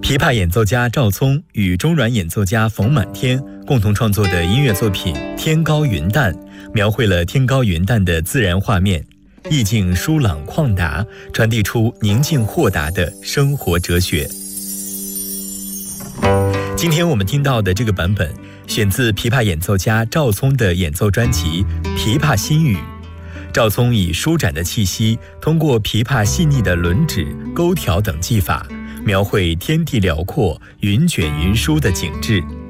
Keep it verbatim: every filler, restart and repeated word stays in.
琵琶演奏家赵聪与中阮演奏家冯满天共同创作的音乐作品《天高云淡》，描绘了天高云淡的自然画面，意境舒朗旷达，传递出宁静豁达的生活哲学。今天我们听到的这个版本，选自琵琶演奏家赵聪的演奏专辑《琵琶心语》。赵聪以舒展的气息，通过琵琶细腻的轮指、勾挑等技法，描绘天地辽阔、云卷云舒的景致。